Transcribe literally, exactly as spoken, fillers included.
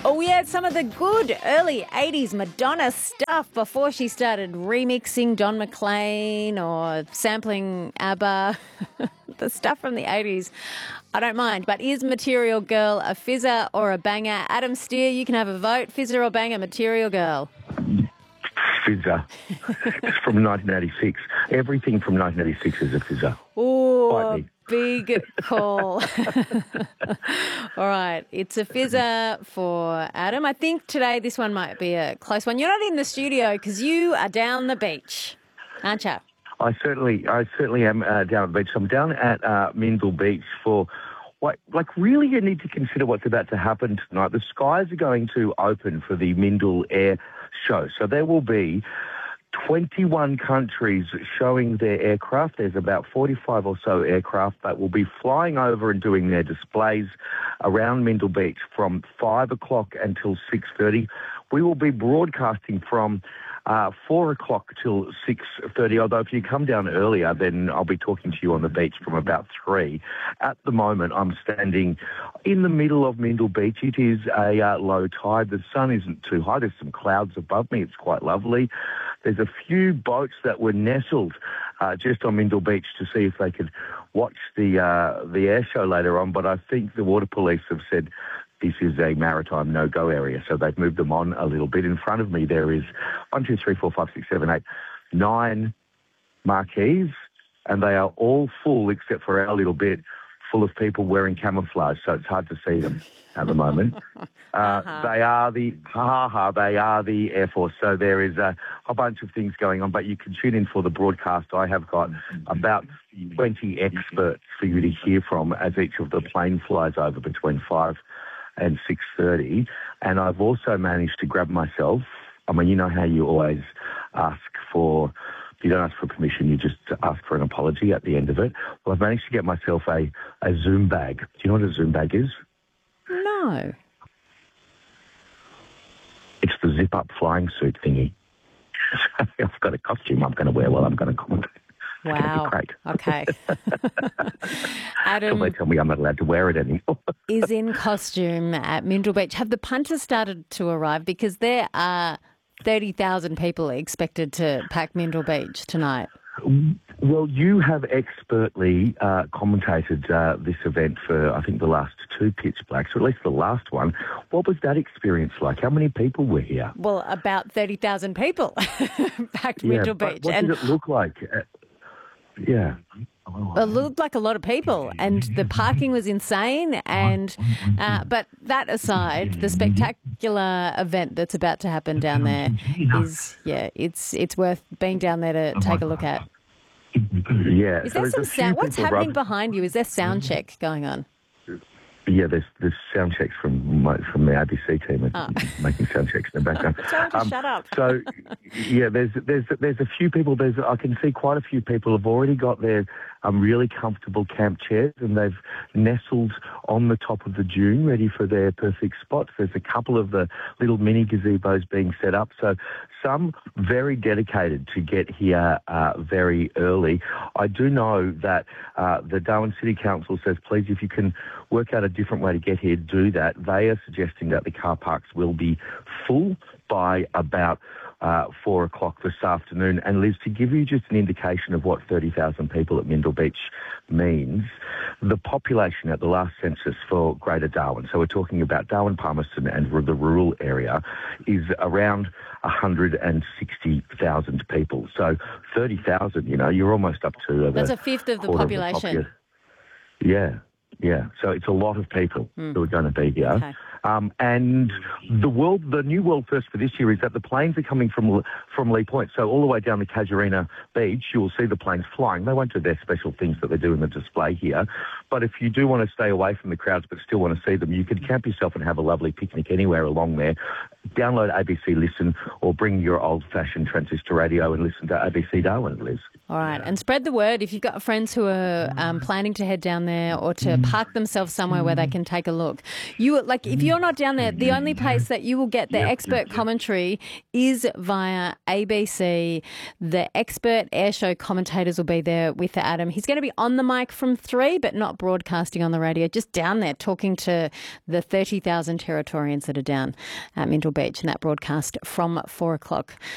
Oh, we had some of the good early eighties Madonna stuff before she started remixing Don McLean or sampling ABBA. The stuff from the eighties, I don't mind. But is Material Girl a fizzer or a banger? Adam Steer, you can have a vote. Fizzer or banger, Material Girl? Fizzer. It's from nineteen eighty-six. Everything from nineteen eighty-six is a fizzer. Oh, big call. All right. It's a fizzer for Adam. I think today this one might be a close one. You're not in the studio because you are down the beach, aren't you? I certainly, I certainly am uh, down at the beach. I'm down at uh, Mindle Beach for what, like, really you need to consider what's about to happen tonight. The skies are going to open for the Mindle Air Show. So there will be twenty-one countries showing their aircraft. There's about forty-five or so aircraft that will be flying over and doing their displays around Mindle Beach from five o'clock until six thirty. We will be broadcasting from uh, four o'clock till six thirty, although if you come down earlier, then I'll be talking to you on the beach from about three. At the moment, I'm standing in the middle of Mindle Beach. It is a uh, low tide. The sun isn't too high. There's some clouds above me. It's quite lovely. There's a few boats that were nestled uh, just on Mindle Beach to see if they could watch the uh, the air show later on, but I think the water police have said this is a maritime no-go area, so they've moved them on a little bit. In front of me there is one, two, three, four, five, six, seven, eight, nine marquees, and they are all full except for our little bit, full of people wearing camouflage, so it's hard to see them at the moment. Uh, uh-huh. They are the, ha ha, they are the Air Force, so there is a, a bunch of things going on, but you can tune in for the broadcast. I have got about twenty experts for you to hear from as each of the plane flies over between five and six thirty, and I've also managed to grab myself, I mean, you know how you always ask for, you don't ask for permission, you just ask for an apology at the end of it. Well, I've managed to get myself a, a Zoom bag. Do you know what a Zoom bag is? No. It's the zip-up flying suit thingy. I've got a costume I'm going to wear while I'm going to comment. Wow. Great. Okay. Adam Somebody tell me I'm not allowed to wear it anymore. is in costume at Mindle Beach. Have the punters started to arrive? Because there are thirty thousand people expected to pack Mindle Beach tonight. Well, you have expertly uh, commentated uh, this event for, I think, the last two Pitch Blacks, or at least the last one. What was that experience like? How many people were here? Well, about thirty thousand people packed yeah, Mindle but Beach. What and did it look like? Uh, yeah. It looked like a lot of people, and the parking was insane. And uh, but that aside, the spectacular event that's about to happen down there is, yeah, it's it's worth being down there to take a look at. Yeah. Is there so some sound? What's happening rub- behind you? Is there sound check going on? Yeah, there's there's sound checks from my, from the A B C team oh. making sound checks in the background. Tell them to um, shut up. So, yeah, there's there's there's a few people. There's I can see quite a few people have already got their um, really comfortable camp chairs, and they've nestled on the top of the dune, ready for their perfect spots. There's a couple of the little mini gazebos being set up. So, some very dedicated to get here uh, very early. I do know that uh, the Darwin City Council says, please, if you can work out a different way to get here, do that. They are suggesting that the car parks will be full by about uh, four o'clock this afternoon. And Liz, to give you just an indication of what thirty thousand people at Mindle Beach means, the population at the last census for Greater Darwin, so we're talking about Darwin, Palmerston and the rural area, is around one hundred sixty thousand people. So thirty thousand, you know, you're almost up to... Uh, That's a fifth of the population. Of the yeah. Yeah, so it's a lot of people mm. who are going to be here. Okay. Um, and the world, the new world first for this year is that the planes are coming from from Lee Point. So all the way down the Casuarina Beach, you will see the planes flying. They won't do their special things that they do in the display here. But if you do want to stay away from the crowds but still want to see them, you can camp yourself and have a lovely picnic anywhere along there. Download A B C Listen or bring your old-fashioned transistor radio and listen to A B C Darwin, Liz. All right, and spread the word. If you've got friends who are um, planning to head down there or to park themselves somewhere where they can take a look. You like if you're you're not down there, the only place that you will get the Yep, expert yep, yep. commentary is via A B C. The expert airshow commentators will be there with Adam. He's going to be on the mic from three, but not broadcasting on the radio, just down there talking to the thirty thousand Territorians that are down at Mindil Beach, and that broadcast from four o'clock.